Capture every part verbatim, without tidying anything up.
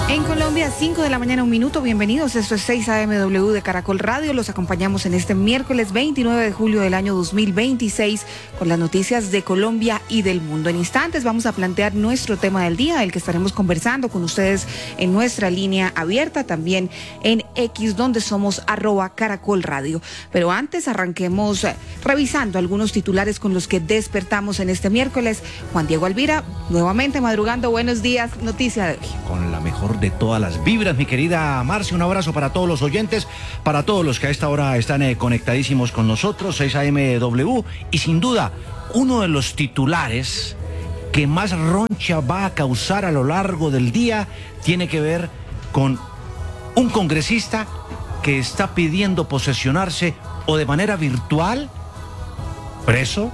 En Colombia, cinco de la mañana, un minuto. Bienvenidos. Esto es seis A M W de Caracol Radio. Los acompañamos en este miércoles veintinueve de julio del año dos mil veintiséis con las noticias de Colombia y del mundo. En instantes vamos a plantear nuestro tema del día, el que estaremos conversando con ustedes en nuestra línea abierta, también en X, donde somos arroba Caracol Radio. Pero antes arranquemos eh, revisando algunos titulares con los que despertamos en este miércoles. Juan Diego Alvira, nuevamente madrugando. Buenos días. Noticia de hoy. Con la mejor de todas las vibras, mi querida Marcia, un abrazo para todos los oyentes, para todos los que a esta hora están eh, conectadísimos con nosotros, seis A M W, y sin duda, uno de los titulares que más roncha va a causar a lo largo del día tiene que ver con un congresista que está pidiendo posesionarse o de manera virtual, preso,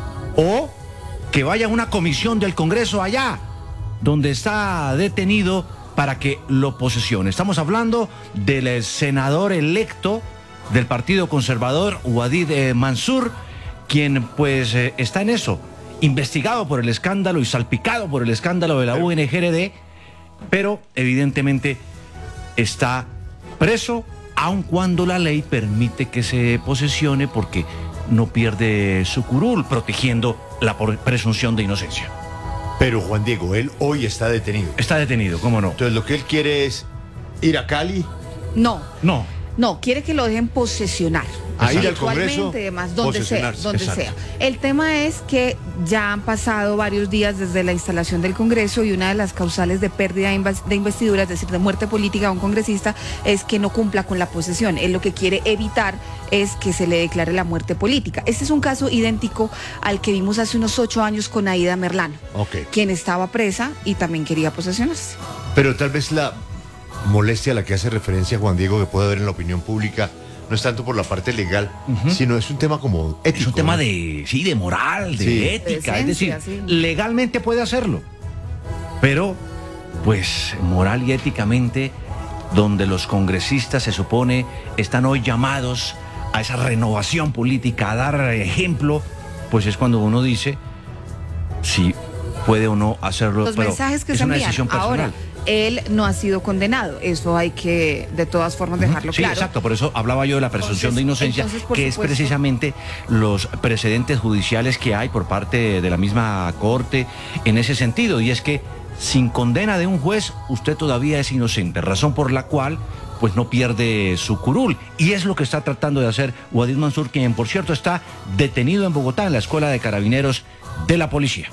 o que vaya a una comisión del Congreso allá, donde está detenido, para que lo posesione. Estamos hablando del senador electo del Partido Conservador, Wadid eh, Mansur, quien pues eh, está en eso, investigado por el escándalo y salpicado por el escándalo de la U N G R D, pero evidentemente está preso, aun cuando la ley permite que se posesione porque no pierde su curul, protegiendo la presunción de inocencia. Pero Juan Diego, él hoy está detenido. Está detenido, ¿cómo no? Entonces lo que él quiere es ir a Cali. No. No. No, quiere que lo dejen posesionar. A ir al Congreso, además, donde sea, donde Exacto. sea. El tema es que ya han pasado varios días desde la instalación del Congreso y una de las causales de pérdida de investidura, es decir, de muerte política a un congresista, es que no cumpla con la posesión. Él lo que quiere evitar es que se le declare la muerte política. Este es un caso idéntico al que vimos hace unos ocho años con Aida Merlano, Okay. quien estaba presa y también quería posesionarse. Pero tal vez la molestia a la que hace referencia Juan Diego, que puede haber en la opinión pública, no es tanto por la parte legal, uh-huh. sino es un tema como ético. Es un tema ¿no? de, sí, de moral, de sí. ética, de esencia, es decir, sí. legalmente puede hacerlo, pero pues moral y éticamente, donde los congresistas se supone están hoy llamados a esa renovación política, a dar ejemplo, pues es cuando uno dice si puede o no hacerlo. Los pero mensajes que es se una envían. decisión personal. Ahora, él no ha sido condenado, eso hay que de todas formas dejarlo sí, claro. Exacto, por eso hablaba yo de la presunción Entonces, de inocencia, entonces, por que supuesto, es precisamente los precedentes judiciales que hay por parte de la misma Corte en ese sentido, y es que sin condena de un juez, usted todavía es inocente, razón por la cual pues no pierde su curul, y es lo que está tratando de hacer Wadid Mansur, quien por cierto está detenido en Bogotá, en la Escuela de Carabineros de la Policía.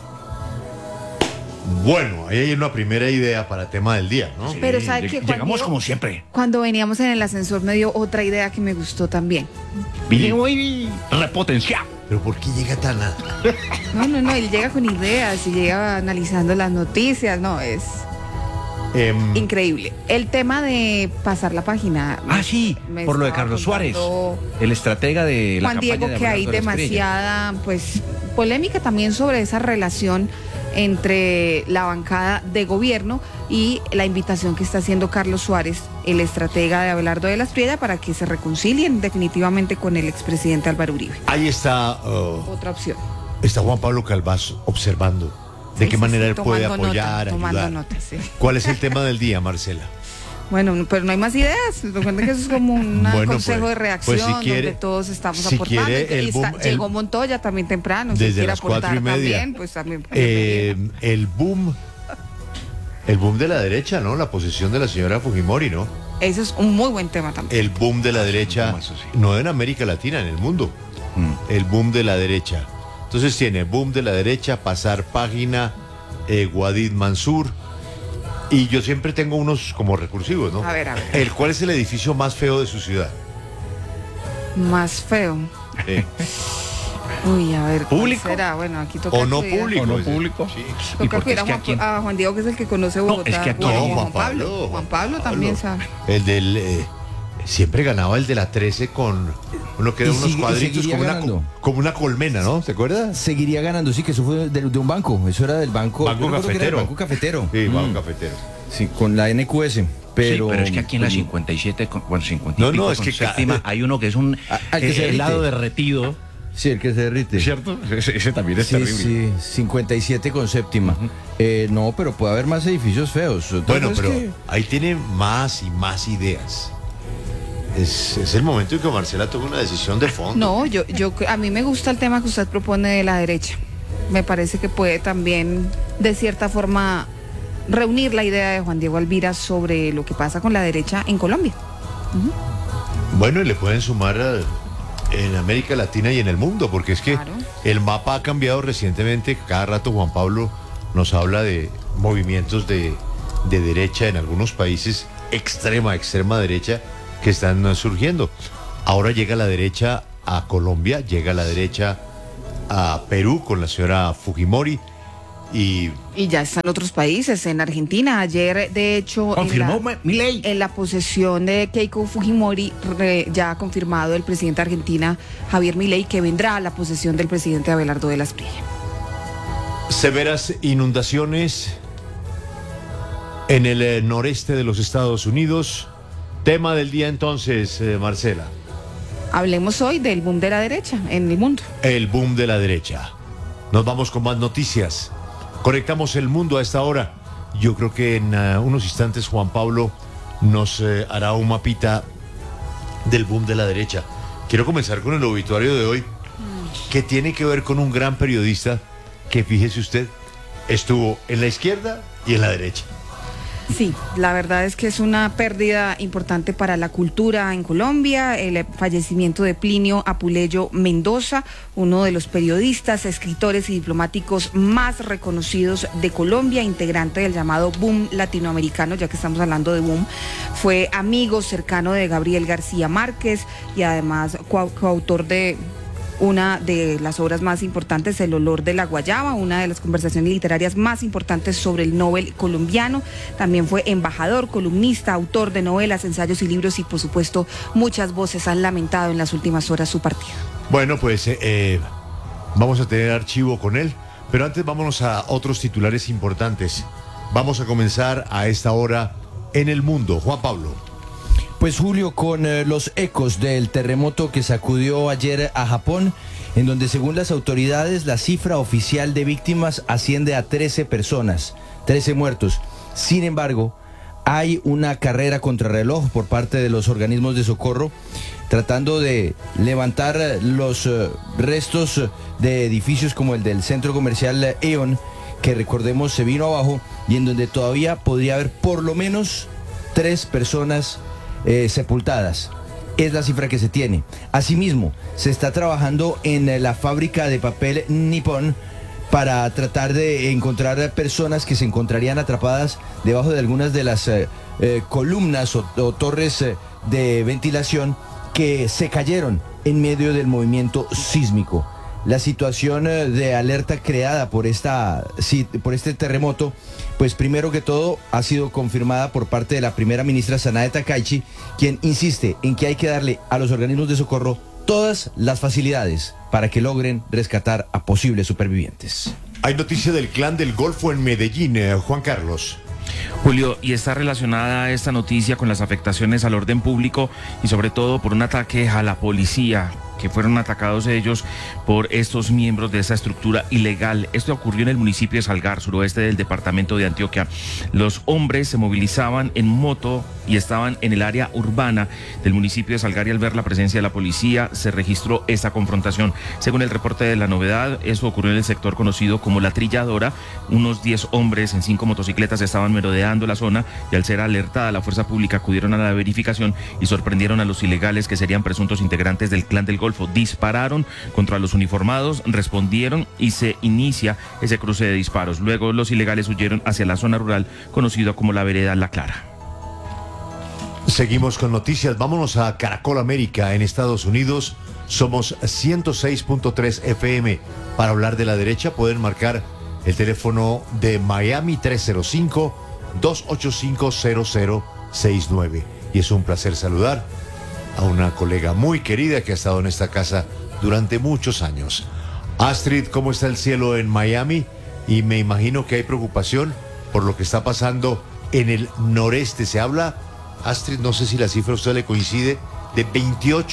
Bueno, ahí hay una primera idea para el tema del día, ¿no? Sí, Pero ¿sabe qué, Juan llegamos Diego? como siempre. Cuando veníamos en el ascensor me dio otra idea que me gustó también. Vine hoy repotenciado. Pero ¿por qué llega tan a...? No, no, no, él llega con ideas y llega analizando las noticias, no, es Eh, increíble. El tema de pasar la página. Ah, sí, me por lo de estaba Carlos Suárez, contando el estratega de la Juan campaña Diego, de que hay Abelardo de la Espriella. demasiada pues polémica también sobre esa relación entre la bancada de gobierno y la invitación que está haciendo Carlos Suárez, el estratega de Abelardo de la Espriella, para que se reconcilien definitivamente con el expresidente Álvaro Uribe. ahí está, uh, Otra opción. está Juan Pablo Calvás observando de Sí, qué sí, manera sí, él puede tomando apoyar, nota, tomando ayudar. nota, sí. ¿Cuál es el tema del día, Marcela? Bueno, pero no hay más ideas. Recuerden que eso es como un Bueno, consejo pues, de reacción pues si quiere- donde todos estamos si aportando. quiere el Y está- boom- el- llegó Montoya también temprano. Si Desde quiere las cuatro y aportar media. también, pues también. Eh, el boom, el boom de la derecha, ¿no? La posición de la señora Fujimori, ¿no? Eso es un muy buen tema también. El boom de la derecha, Eso sí. no en América Latina, en el mundo. Mm. El boom de la derecha. Entonces tiene boom de la derecha, pasar página, eh, Wadid Mansur. Y yo siempre tengo unos como recursivos, ¿no? A ver, a ver. El, ¿Cuál es el edificio más feo de su ciudad? Más feo. Eh, Uy, a ver. ¿cuál ¿Público? será? Bueno, aquí toca. o no acudir a- público. ¿O no ese. público? Sí. ¿Y Toca por qué acudir a es que Juan, aquí en- a Juan Diego, que es el que conoce No, Bogotá. es que aquí- Juan, No, Juan Juan Pablo. Pablo. Juan Pablo también sabe. El del... eh, siempre ganaba el de la trece con uno que era Y unos sigue- y cuadritos seguiría como una, ganando. como una colmena, ¿no? ¿Se acuerda? Seguiría ganando, sí, que eso fue de, de un banco, eso era del banco. Banco yo recuerdo que era Cafetero. del Banco Cafetero. Sí, Mm, Banco Cafetero. Sí, con la N Q S. Pero, sí, pero es que aquí en la pues, cincuenta y siete, con, bueno, cincuenta y No, pico no, es con que ca- séptima, hay uno que es un Ah, al que eh, se helado derrite. derretido Sí, el que se derrite. ¿Cierto? Ese, ese también es Sí, terrible. sí, cincuenta y siete con séptima. Eh, no, pero puede haber más edificios feos. Bueno, Entonces, pero que- ahí tiene más y más ideas. Es, es el momento en que Marcela tome una decisión de fondo. No, yo, yo, a mí me gusta el tema que usted propone de la derecha. Me parece que puede también, de cierta forma, reunir la idea de Juan Diego Alvira sobre lo que pasa con la derecha en Colombia. Bueno, y le pueden sumar a- en América Latina y en el mundo, porque es que Claro. el mapa ha cambiado recientemente. Cada rato Juan Pablo nos habla de movimientos de, de derecha en algunos países, extrema, extrema derecha, que están eh, surgiendo. Ahora llega la derecha a Colombia, llega la derecha a Perú con la señora Fujimori y Y ya están otros países, en Argentina. Ayer, de hecho, Confirmó en la, Milei. en la posesión de Keiko Fujimori, re- ya ha confirmado el presidente de Argentina, Javier Milei, que vendrá a la posesión del presidente Abelardo de la Espriella. severas inundaciones en el eh, noreste de los Estados Unidos. Tema del día entonces, eh, Marcela. Hablemos hoy del boom de la derecha en el mundo. El boom de la derecha. Nos vamos con más noticias. Conectamos el mundo a esta hora. Yo creo que en uh, unos instantes Juan Pablo nos eh, hará un mapita del boom de la derecha. Quiero comenzar con el obituario de hoy, que tiene que ver con un gran periodista que, fíjese usted, estuvo en la izquierda y en la derecha. Sí, la verdad es que es una pérdida importante para la cultura en Colombia, el fallecimiento de Plinio Apuleyo Mendoza, uno de los periodistas, escritores y diplomáticos más reconocidos de Colombia, integrante del llamado boom latinoamericano, ya que estamos hablando de boom. Fue amigo cercano de Gabriel García Márquez y además coau- coautor de una de las obras más importantes, El olor de la guayaba, una de las conversaciones literarias más importantes sobre el Nobel colombiano. También fue embajador, columnista, autor de novelas, ensayos y libros, y por supuesto muchas voces han lamentado en las últimas horas su partida. Bueno, pues eh, eh, vamos a tener archivo con él, pero antes vámonos a otros titulares importantes. Vamos a comenzar a esta hora en el mundo. Juan Pablo. Pues Julio, con eh, los ecos del terremoto que sacudió ayer a Japón, en donde según las autoridades la cifra oficial de víctimas asciende a trece personas, trece muertos. Sin embargo, hay una carrera contrarreloj por parte de los organismos de socorro, tratando de levantar los eh, restos de edificios como el del centro comercial Aeon, que recordemos se vino abajo, y en donde todavía podría haber por lo menos tres personas Eh, sepultadas. Es la cifra que se tiene. Asimismo, se está trabajando en eh, la fábrica de papel Nippon para tratar de encontrar personas que se encontrarían atrapadas debajo de algunas de las eh, eh, columnas o, o torres eh, de ventilación que se cayeron en medio del movimiento sísmico. La situación eh, de alerta creada por esta sí, por este terremoto, pues primero que todo ha sido confirmada por parte de la primera ministra Sanae Takaichi, quien insiste en que hay que darle a los organismos de socorro todas las facilidades para que logren rescatar a posibles supervivientes. Hay noticia del Clan del Golfo en Medellín, eh, Juan Carlos. Julio, y está relacionada esta noticia con las afectaciones al orden público y sobre todo por un ataque a la policía, que fueron atacados ellos por estos miembros de esa estructura ilegal. Esto ocurrió en el municipio de Salgar, suroeste del departamento de Antioquia. Los hombres se movilizaban en moto y estaban en el área urbana del municipio de Salgar, y al ver la presencia de la policía se registró esta confrontación. Según el reporte de La Novedad, eso ocurrió en el sector conocido como La Trilladora. Unos diez hombres en cinco motocicletas estaban merodeando la zona, y al ser alertada la fuerza pública acudieron a la verificación y sorprendieron a los ilegales, que serían presuntos integrantes del Clan del Golfo. Dispararon contra los uniformados, respondieron y se inicia ese cruce de disparos. Luego los ilegales huyeron hacia la zona rural conocida como la vereda La Clara. Seguimos con noticias. Vámonos a Caracol América en Estados Unidos. Somos ciento seis punto tres F M. Para hablar de la derecha pueden marcar el teléfono de Miami tres cero cinco, dos ocho cinco, cero cero seis nueve. Y es un placer saludar a una colega muy querida que ha estado en esta casa durante muchos años. Astrid, ¿cómo está el cielo en Miami? Y me imagino que hay preocupación por lo que está pasando en el noreste. Se habla, Astrid, no sé si la cifra a usted le coincide, de veintiocho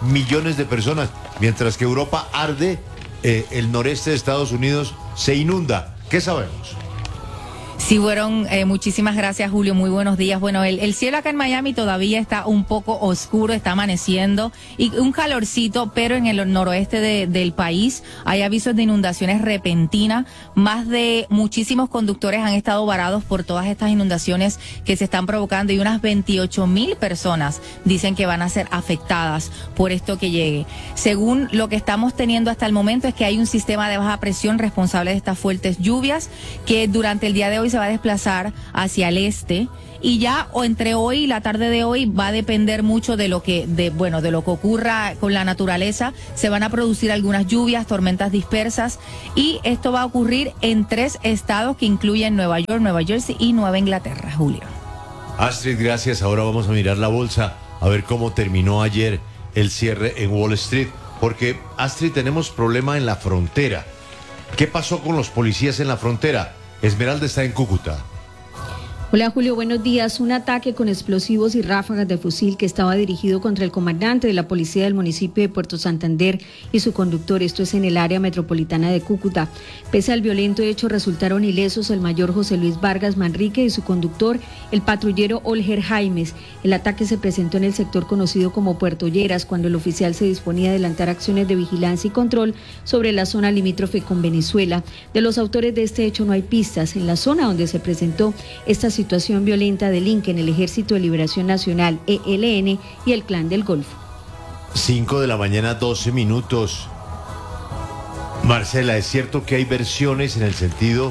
millones de personas, mientras que Europa arde, eh, el noreste de Estados Unidos se inunda. ¿Qué sabemos? Sí, fueron, eh, muchísimas gracias, Julio, muy buenos días. Bueno, el, el cielo acá en Miami todavía está un poco oscuro, está amaneciendo y un calorcito, pero en el noroeste de, del país hay avisos de inundaciones repentinas. Más de muchísimos conductores han estado varados por todas estas inundaciones que se están provocando y unas veintiocho mil personas dicen que van a ser afectadas por esto que llegue. Según lo que estamos teniendo hasta el momento es que hay un sistema de baja presión responsable de estas fuertes lluvias que durante el día de hoy se va a desplazar hacia el este y ya o entre hoy y la tarde de hoy va a depender mucho de lo que de bueno de lo que ocurra con la naturaleza. Se van a producir algunas lluvias, tormentas dispersas y esto va a ocurrir en tres estados que incluyen Nueva York, Nueva Jersey y Nueva Inglaterra. Julio. Astrid, gracias. Ahora vamos a mirar la bolsa a ver cómo terminó ayer el cierre en Wall Street, porque Astrid, tenemos problema en la frontera. ¿Qué pasó con los policías en la frontera? Esmeralda está en Cúcuta. Hola Julio, buenos días. Un ataque con explosivos y ráfagas de fusil que estaba dirigido contra el comandante de la policía del municipio de Puerto Santander y su conductor, esto es en el área metropolitana de Cúcuta. Pese al violento hecho, resultaron ilesos el mayor José Luis Vargas Manrique y su conductor, el patrullero Olger Jaimes. El ataque se presentó en el sector conocido como Puerto Lleras, cuando el oficial se disponía a adelantar acciones de vigilancia y control sobre la zona limítrofe con Venezuela. De los autores de este hecho no hay pistas. En la zona donde se presentó esta situación situación violenta delinquen el Ejército de Liberación Nacional, E L N, y el Clan del Golfo. cinco de la mañana, doce minutos. Marcela, ¿es cierto que hay versiones en el sentido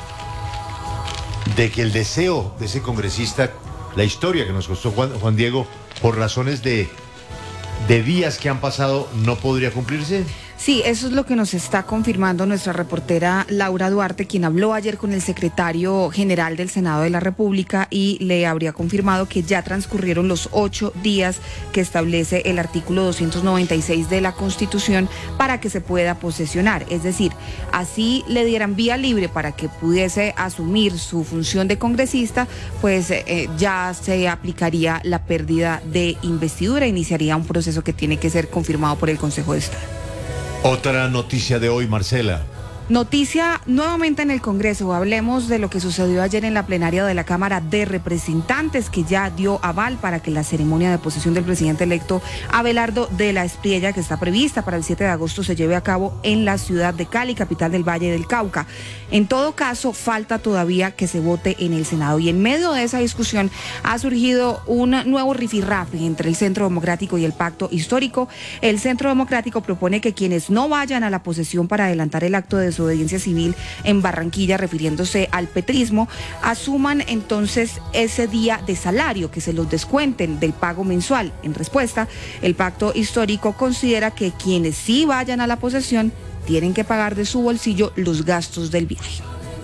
de que el deseo de ese congresista, la historia que nos costó Juan, Juan Diego, por razones de, de días que han pasado, no podría cumplirse? Sí, eso es lo que nos está confirmando nuestra reportera Laura Duarte, quien habló ayer con el secretario general del Senado de la República y le habría confirmado que ya transcurrieron los ocho días que establece el artículo doscientos noventa y seis de la Constitución para que se pueda posesionar. Es decir, así le dieran vía libre para que pudiese asumir su función de congresista, pues eh, ya se aplicaría la pérdida de investidura, iniciaría un proceso que tiene que ser confirmado por el Consejo de Estado. Otra noticia de hoy, Marcela. Noticia nuevamente en el Congreso. Hablemos de lo que sucedió ayer en la plenaria de la Cámara de Representantes, que ya dio aval para que la ceremonia de posesión del presidente electo Abelardo de la Espriella, que está prevista para el siete de agosto, se lleve a cabo en la ciudad de Cali, capital del Valle del Cauca. En todo caso, falta todavía que se vote en el Senado. Y en medio de esa discusión ha surgido un nuevo rifirrafe entre el Centro Democrático y el Pacto Histórico. El Centro Democrático propone que quienes no vayan a la posesión para adelantar el acto de desobediencia civil en Barranquilla, refiriéndose al petrismo, asuman entonces ese día de salario, que se los descuenten del pago mensual. En respuesta, el Pacto Histórico considera que quienes sí vayan a la posesión tienen que pagar de su bolsillo los gastos del viaje.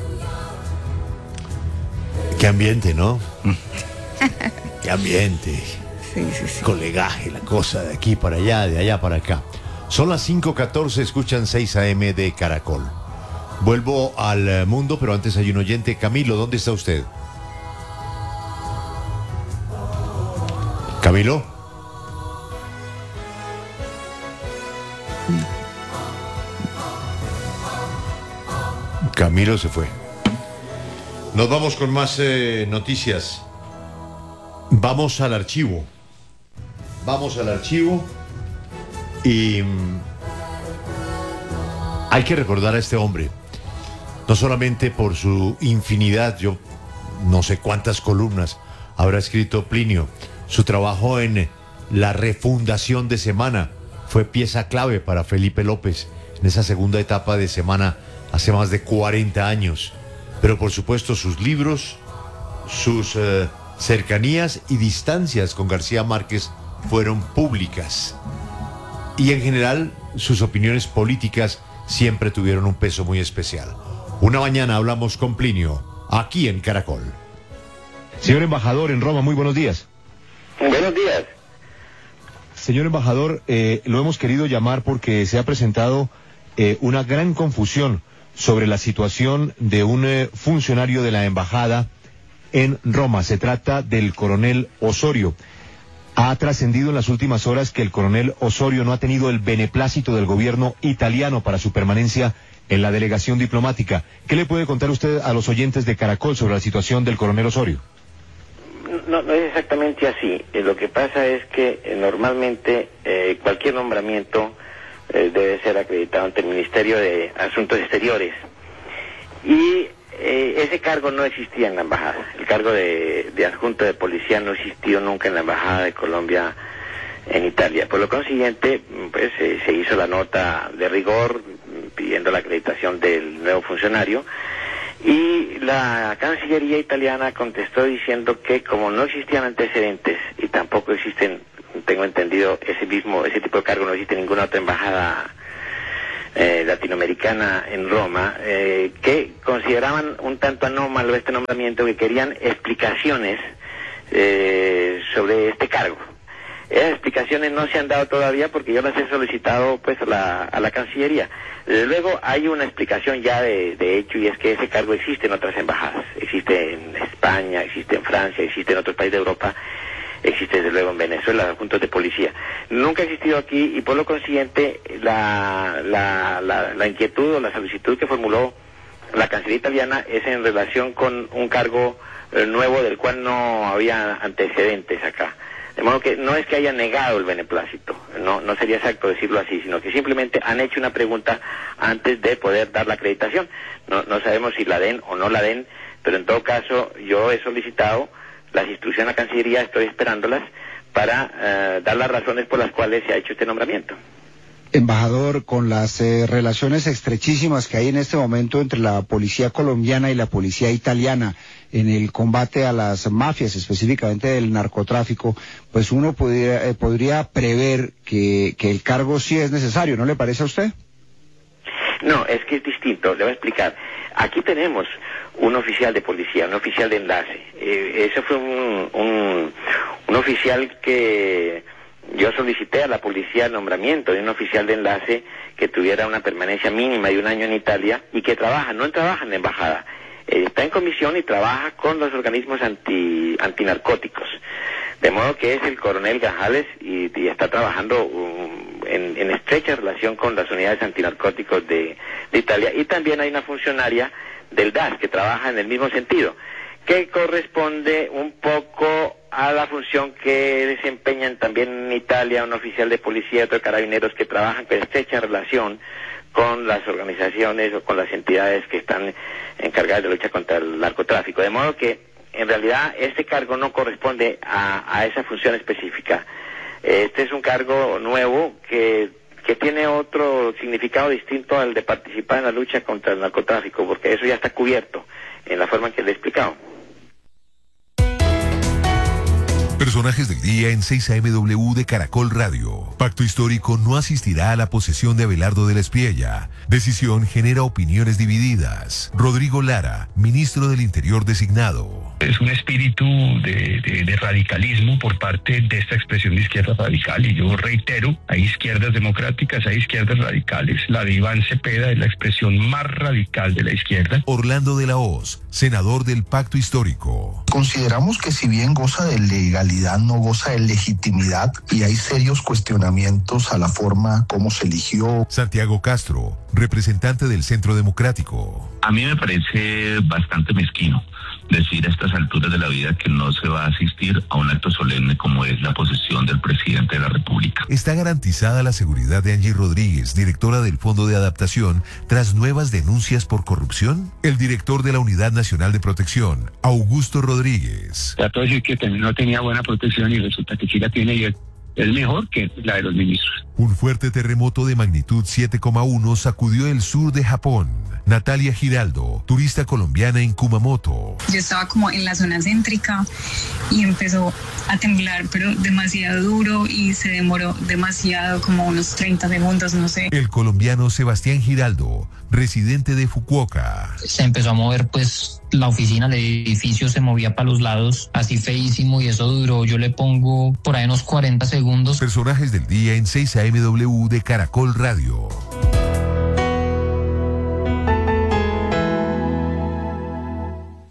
Qué ambiente, ¿no? Qué ambiente. Sí, sí, sí. Colegaje, la cosa de aquí para allá, de allá para acá. Son las cinco catorce, escuchan seis a eme de Caracol. Vuelvo al mundo, pero antes hay un oyente. Camilo, ¿dónde está usted? ¿Camilo? Camilo se fue. Nos vamos con más eh, noticias. Vamos al archivo. Vamos al archivo. Y mm, hay que recordar a este hombre, no solamente por su infinidad, yo no sé cuántas columnas habrá escrito Plinio. Su trabajo en la refundación de Semana fue pieza clave para Felipe López en esa segunda etapa de Semana hace más de cuarenta años. Pero por supuesto sus libros, sus eh, cercanías y distancias con García Márquez fueron públicas. Y en general sus opiniones políticas siempre tuvieron un peso muy especial. Una mañana hablamos con Plinio, aquí en Caracol. Señor embajador en Roma, muy buenos días. Buenos días. Señor embajador, eh, lo hemos querido llamar porque se ha presentado eh, una gran confusión sobre la situación de un eh, funcionario de la embajada en Roma. Se trata del coronel Osorio. Ha trascendido en las últimas horas que el coronel Osorio no ha tenido el beneplácito del gobierno italiano para su permanencia en la delegación diplomática. ¿Qué le puede contar usted a los oyentes de Caracol sobre la situación del coronel Osorio? No, no es exactamente así. Eh, lo que pasa es que eh, normalmente eh, cualquier nombramiento eh, debe ser acreditado ante el Ministerio de Asuntos Exteriores. Y eh, ese cargo no existía en la embajada. El cargo de, de adjunto de policía no existió nunca en la embajada de Colombia en Italia. Por lo consiguiente, pues eh, se hizo la nota de rigor pidiendo la acreditación del nuevo funcionario. Y la Cancillería italiana contestó diciendo que como no existían antecedentes y tampoco existen, tengo entendido, ese mismo, ese tipo de cargo no existe en ninguna otra embajada eh, latinoamericana en Roma, eh, que consideraban un tanto anómalo este nombramiento, que querían explicaciones eh, sobre este cargo. Esas explicaciones no se han dado todavía porque yo las he solicitado pues a la, a la Cancillería. Desde luego hay una explicación ya de, de hecho, y es que ese cargo existe en otras embajadas. Existe en España, existe en Francia, existe en otros países de Europa, existe desde luego en Venezuela, juntos de policía. Nunca ha existido aquí y por lo consiguiente la, la, la, la inquietud o la solicitud que formuló la Cancillería italiana es en relación con un cargo eh, nuevo del cual no había antecedentes acá. De modo que no es que hayan negado el beneplácito, no, no sería exacto decirlo así, sino que simplemente han hecho una pregunta antes de poder dar la acreditación. No, no sabemos si la den o no la den, pero en todo caso yo he solicitado las instrucciones a la Cancillería, estoy esperándolas para uh, dar las razones por las cuales se ha hecho este nombramiento. Embajador, con las eh, relaciones estrechísimas que hay en este momento entre la policía colombiana y la policía italiana en el combate a las mafias, específicamente del narcotráfico, pues uno podría, eh, podría prever que, que el cargo sí es necesario, ¿no le parece a usted? No, es que es distinto, le voy a explicar. Aquí tenemos un oficial de policía, un oficial de enlace. Eh, ese fue un, un, un oficial que yo solicité a la policía el nombramiento de un oficial de enlace que tuviera una permanencia mínima de un año en Italia y que trabaja, no trabaja en la embajada, eh, está en comisión y trabaja con los organismos anti antinarcóticos. De modo que es el coronel Gajales y, y está trabajando um, en, en estrecha relación con las unidades antinarcóticos de, de Italia. Y también hay una funcionaria del D A S que trabaja en el mismo sentido, que corresponde un poco a la función que desempeñan también en Italia un oficial de policía y otros carabineros que trabajan con estrecha relación con las organizaciones o con las entidades que están encargadas de lucha contra el narcotráfico. De modo que en realidad este cargo no corresponde a, a esa función específica. Este es un cargo nuevo que, que tiene otro significado distinto al de participar en la lucha contra el narcotráfico, porque eso ya está cubierto en la forma en que le he explicado. Personajes del día en seis A M W de Caracol Radio. Pacto histórico no asistirá a la posesión de Abelardo de la Espriella. Decisión genera opiniones divididas. Rodrigo Lara, ministro del Interior designado. Es un espíritu de, de, de radicalismo por parte de esta expresión de izquierda radical, y yo reitero, hay izquierdas democráticas, hay izquierdas radicales. La de Iván Cepeda es la expresión más radical de la izquierda. Orlando de la Hoz, senador del Pacto Histórico. Consideramos que si bien goza de legalidad, no goza de legitimidad, y hay serios cuestionamientos a la forma como se eligió. Santiago Castro, representante del Centro Democrático. A mí me parece bastante mezquino decir a estas alturas de la vida que no se va a asistir a un acto solemne como es la posesión del presidente de la República. Está garantizada la seguridad de Angie Rodríguez, directora del Fondo de Adaptación, tras nuevas denuncias por corrupción. El director de la Unidad Nacional de Protección, Augusto Rodríguez. Trató de decir que no tenía buena protección y resulta que sí la tiene, y es, es mejor que la de los ministros. Un fuerte terremoto de magnitud siete coma uno sacudió el sur de Japón. Natalia Giraldo, turista colombiana en Kumamoto. Yo estaba como en la zona céntrica y empezó a temblar, pero demasiado duro, y se demoró demasiado, como unos treinta segundos, no sé. El colombiano Sebastián Giraldo, residente de Fukuoka. Se empezó a mover, pues, la oficina, el edificio se movía para los lados, así feísimo, y eso duró, yo le pongo por ahí unos cuarenta segundos. Personajes del día en seis A M W de Caracol Radio.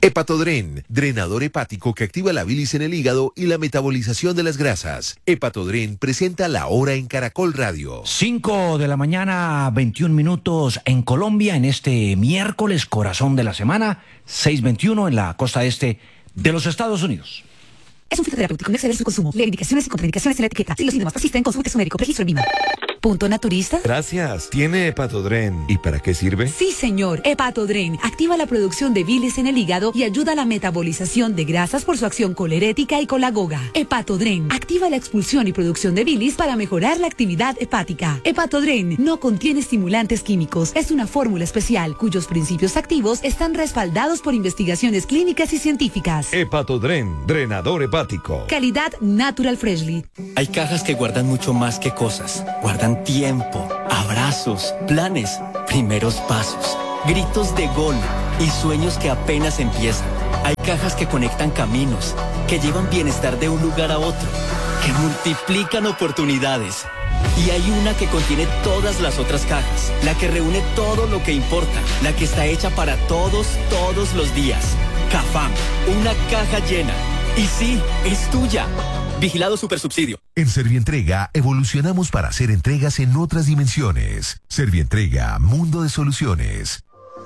Hepatodren, drenador hepático que activa la bilis en el hígado y la metabolización de las grasas. Hepatodren presenta La Hora en Caracol Radio. cinco de la mañana, veintiún minutos en Colombia, en este miércoles, corazón de la semana, seis veintiuno en la costa este de los Estados Unidos. Es un fitoterapéutico, no exceder su consumo. Lee indicaciones y contraindicaciones en la etiqueta. Si los síntomas persisten, consulte su médico. Registro en Vima. ¿Punto naturista? Gracias. ¿Tiene Hepatodren? ¿Y para qué sirve? Sí, señor. Hepatodren activa la producción de bilis en el hígado y ayuda a la metabolización de grasas por su acción colerética y colagoga. Hepatodren activa la expulsión y producción de bilis para mejorar la actividad hepática. Hepatodren no contiene estimulantes químicos. Es una fórmula especial cuyos principios activos están respaldados por investigaciones clínicas y científicas. Hepatodren, drenador hepático. Calidad Natural Freshly. Hay cajas que guardan mucho más que cosas. Guardan tiempo, abrazos, planes, primeros pasos, gritos de gol y sueños que apenas empiezan. Hay cajas que conectan caminos, que llevan bienestar de un lugar a otro, que multiplican oportunidades. Y hay una que contiene todas las otras cajas, la que reúne todo lo que importa, la que está hecha para todos, todos los días. Cafam, una caja llena. Y sí, es tuya. Vigilado Supersubsidio. En Servientrega evolucionamos para hacer entregas en otras dimensiones. Servientrega, mundo de soluciones.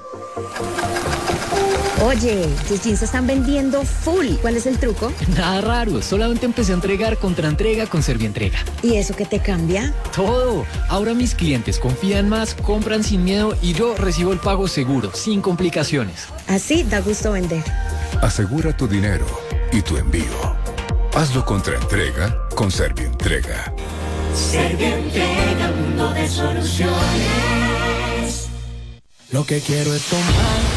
Oye, tus jeans se están vendiendo full. ¿Cuál es el truco? Nada raro, solamente empecé a entregar contra entrega con Servientrega. ¿Y eso qué te cambia? Todo. Ahora mis clientes confían más, compran sin miedo y yo recibo el pago seguro, sin complicaciones. Así da gusto vender. Asegura tu dinero y tu envío. Hazlo contra entrega con Servientrega. Servientrega, mundo de soluciones. Lo que quiero es tomar